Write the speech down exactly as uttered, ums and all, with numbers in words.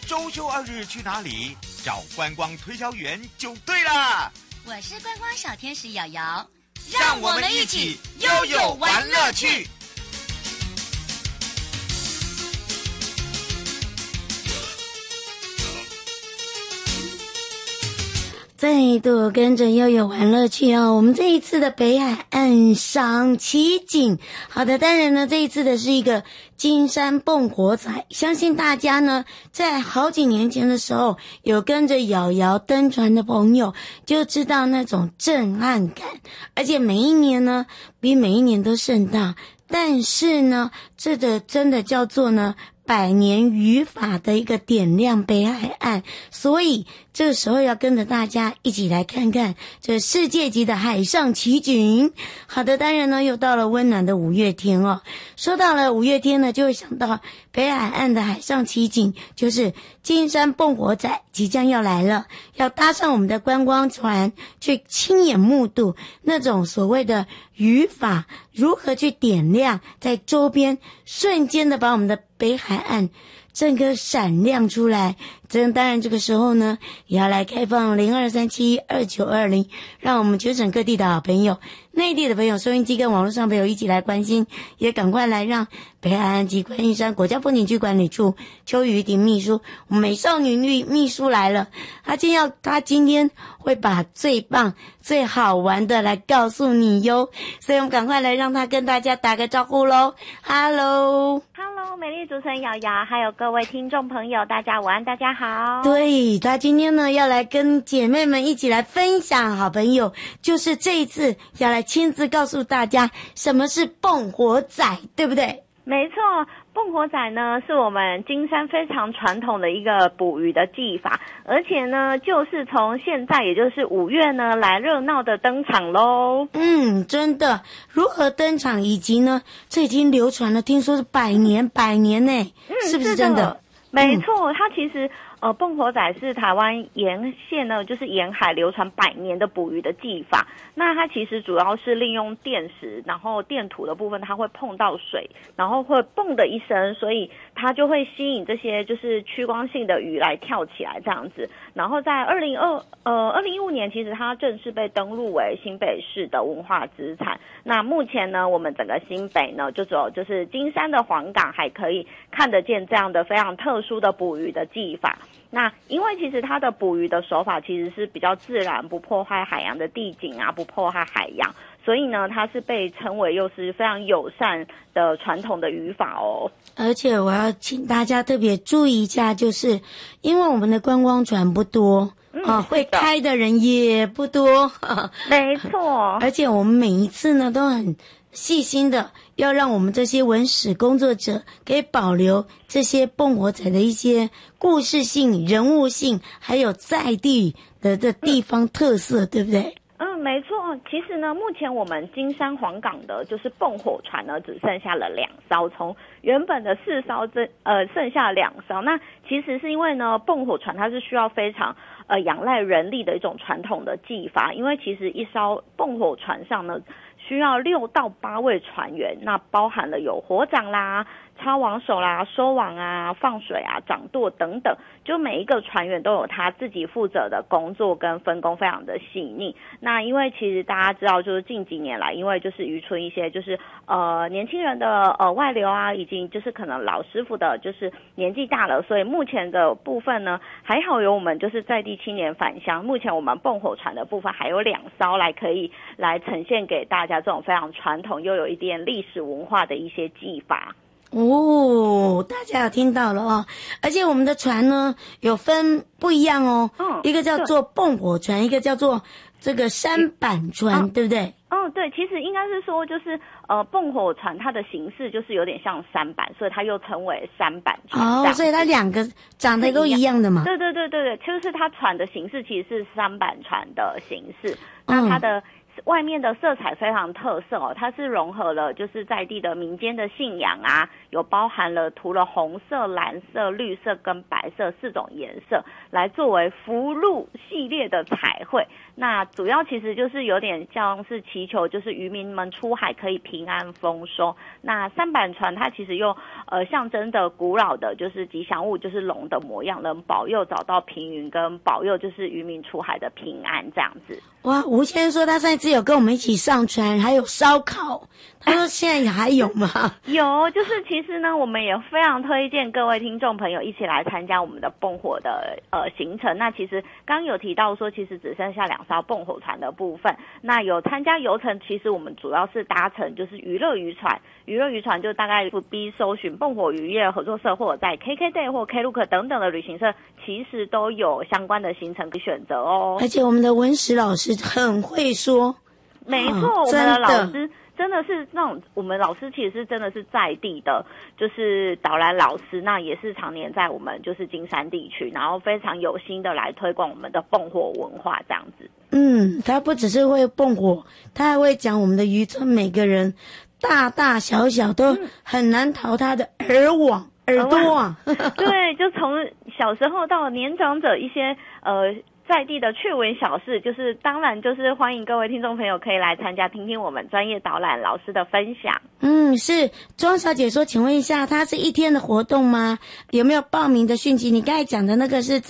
周休二日去哪里？找观光推销员就对了。 我是观光小天使瑶瑶， 让我们一起悠悠玩乐趣。 再度跟着悠悠玩乐趣哦，我们这一次的北海岸赏奇景。好的，当然呢，这一次的是一个金山蹦火仔，相信大家呢在好几年前的时候有跟着瑶瑶登船的朋友就知道那种震撼感，而且每一年呢比每一年都盛大，但是呢这个真的叫做呢百年渔法的一个点亮北海岸，所以这个时候要跟着大家一起来看看这世界级的海上奇景。好的，当然呢又到了温暖的五月天哦。说到了五月天呢，就会想到北海岸的海上奇景，就是金山蹦火仔即将要来了，要搭上我们的观光船去亲眼目睹那种所谓的渔法如何去点亮，在周边瞬间的把我们的北海岸整个闪亮出来。这当然这个时候呢也要来开放零二三七二九二零，让我们全省各地的好朋友、内地的朋友、收音机跟网络上朋友一起来关心，也赶快来让北海岸及观音山国家风景区管理处邱雨婷秘书，我们美少女秘秘书来了，她今要她今天会把最棒最好玩的来告诉你哟，所以我们赶快来让她跟大家打个招呼咯。 Hello Hello， 美丽主持人瑶瑶，还有各位听众朋友，大家午安，大家好。 对，她今天呢要来跟姐妹们一起来分享，好朋友就是这一次要来亲自告诉大家什么是蹦火仔，对不对？ 没错，蹦火仔呢是我们金山非常传统的一个捕鱼的技法，而且呢就是从现在也就是五月呢来热闹的登场咯。 嗯，真的，如何登场以及呢这已经流传了，听说是百年百年呢、嗯、是不是真的？ 没错，它其实呃，蹦火仔是台湾沿线呢，就是沿海流传百年的捕鱼的技法。那它其实主要是利用电石，然后电土的部分，它会碰到水，然后会蹦的一声，所以它就会吸引这些就是趋光性的鱼来跳起来这样子。然后在二零二呃二零一五年，其实它正式被登录为新北市的文化资产。那目前呢，我们整个新北呢，就只有就是金山的黄港还可以看得见这样的非常特殊的捕鱼的技法。那因为其实它的捕鱼的手法其实是比较自然，不破坏海洋的地景啊，不破坏海洋，所以呢它是被称为又是非常友善的传统的渔法哦。 而且我要请大家特别注意一下，就是因为我们的观光船不多、嗯、啊，会开的人也不多， 没错。 而且我们每一次呢都很细心的要让我们这些文史工作者可以保留这些蹦火仔的一些故事性、人物性，还有在地的这地方特色、嗯、对不对？ 嗯，没错。其实呢，目前我们金山黄港的就是蹦火船呢，只剩下了两艘，从原本的四艘这呃剩下两艘。那其实是因为呢，蹦火船它是需要非常呃仰赖人力的一种传统的技法，因为其实一艘蹦火船上呢，需要六到八位船员，那包含了有火掌啦、抄网手啦、收网啊、放水啊、掌舵等等，就每一个船员都有他自己负责的工作跟分工，非常的细腻。那因为其实大家知道，就是近几年来，因为就是渔村一些就是呃年轻人的呃外流啊，以及就是可能老师傅的就是年纪大了，所以目前的部分呢，还好有我们就是在地青年返乡。目前我们蹦火船的部分还有两艘来可以来呈现给大家这种非常传统又有一点历史文化的一些技法。 哦，大家有听到了哦，而且我们的船呢有分不一样哦，嗯，一个叫做蹦火船，一个叫做这个舢板船、嗯、对不对？ 嗯，对，其实应该是说就是呃蹦火船它的形式就是有点像舢板，所以它又称为舢板船。 哦，所以它两个长得都一样的嘛？ 对对对对对，就是它船的形式其实是舢板船的形式，那它的外面的色彩非常特色哦，它是融合了就是在地的民间的信仰啊，有包含了涂了红色、蓝色、绿色跟白色四种颜色，来作为福禄系列的彩绘。那主要其实就是有点像是祈求，就是渔民们出海可以平安丰收。那三板船它其实又呃象征着古老的就是吉祥物，就是龙的模样，能保佑找到平云，跟保佑就是渔民出海的平安这样子。 哇，吴先生说他上一次有跟我们一起上船，还有烧烤，他说现在也还有吗？ 有，就是其实呢，我们也非常推荐各位听众朋友一起来参加我们的蹦火的呃行程。那其实刚刚有提到说，其实只剩下两艘蹦火船的部分。那有参加游程，其实我们主要是搭乘就是娱乐渔船，娱乐渔船就大概 F B 搜寻蹦火渔业合作社，或者在 K K Day 或 Klook 等等的旅行社，其实都有相关的行程可以选择哦。 而且我们的文史老师很会说， 没错， 哦、 我们的老师真的是那种，我们老师其实是真的是在地的，就是导览老师，那也是常年在我们就是金山地区，然后非常有心的来推广我们的蹦火文化这样子。 嗯，他不只是会蹦火，他还会讲我们的渔村每个人大大小小都很难逃他的耳网、嗯、耳朵啊。 对，就从小时候到年长者一些呃。在地的趣闻小事，就是当然就是欢迎各位听众朋友可以来参加，听听我们专业导览老师的分享。 嗯，是庄小姐说，请问一下，它是一天的活动吗？有没有报名的讯息？你刚才讲的那个是